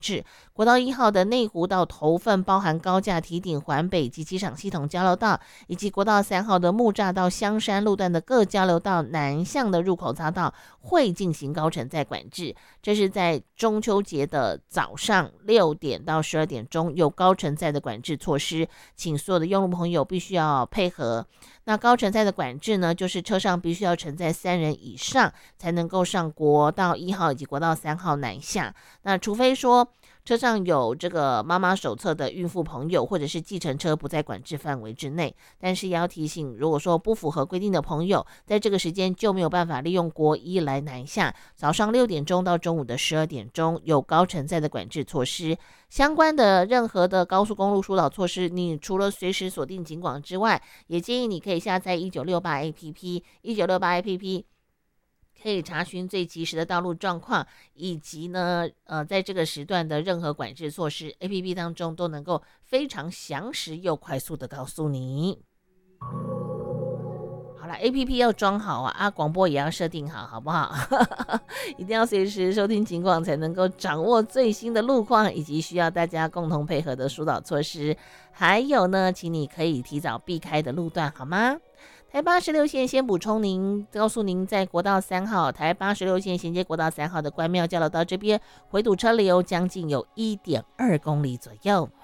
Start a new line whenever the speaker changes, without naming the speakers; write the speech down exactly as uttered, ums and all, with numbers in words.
制。国道一号的内湖到头份包含高架堤顶环北及机场系统交流道，以及国道三号的木栅到香山路段的各交流道南向的入口匝道会进行高承载管制。这是在中秋节的早上六点到十二点钟有高承载的管制措施，请所有的用路朋友必须要配合。那高承载的管制呢，就是车上必须要承载三人以上才能够上国道一号以及国道三号南下。那除非说车上有这个妈妈手册的孕妇朋友，或者是计程车不在管制范围之内，但是也要提醒，如果说不符合规定的朋友，在这个时间就没有办法利用国一来南下。早上六点钟到中午的十二点钟有高承载的管制措施。相关的任何的高速公路疏导措施，你除了随时锁定警广之外，也建议你可以下载一九六八 A P P， 一九六八 A P P可以查询最及时的道路状况，以及呢，呃，在这个时段的任何管制措施 ，A P P 当中都能够非常详实又快速的告诉你。好了 ，A P P 要装好啊，啊，广播也要设定好，好不好？一定要随时收听情况，才能够掌握最新的路况，以及需要大家共同配合的疏导措施。还有呢，请你可以提早避开的路段，好吗？台八十六线先补充您，告诉您，在国道三号台八十六线衔接国道三号的关庙交流道这边回堵车流将近有 一点二公里左右。